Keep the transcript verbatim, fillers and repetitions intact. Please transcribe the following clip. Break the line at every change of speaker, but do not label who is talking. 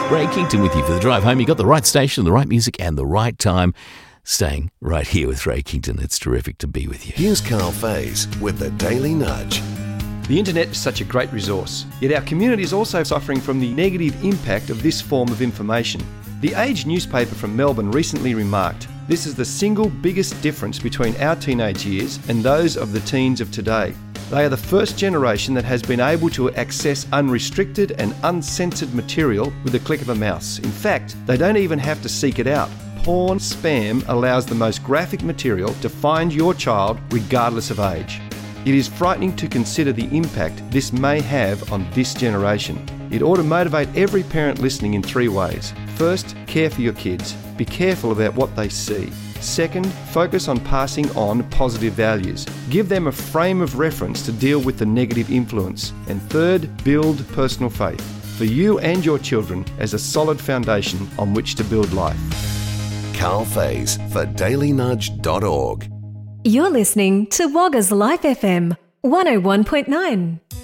Ray Kington with you for the drive home. You got the right station, the right music and the right time. Staying right here with Ray Kington. It's terrific to be with you.
Here's Carl Faze with the Daily Nudge.
The internet is such a great resource, yet our community is also suffering from the negative impact of this form of information. The Age newspaper from Melbourne recently remarked, "This is the single biggest difference between our teenage years and those of the teens of today. They are the first generation that has been able to access unrestricted and uncensored material with the click of a mouse. In fact, they don't even have to seek it out. Porn spam allows the most graphic material to find your child regardless of age. It is frightening to consider the impact this may have on this generation. It ought to motivate every parent listening in three ways. First, care for your kids. Be careful about what they see. Second, focus on passing on positive values. Give them a frame of reference to deal with the negative influence. And third, build personal faith for you and your children as a solid foundation on which to build life."
Carl Faze for daily nudge dot org.
You're listening to Wagga's Life F M one oh one point nine.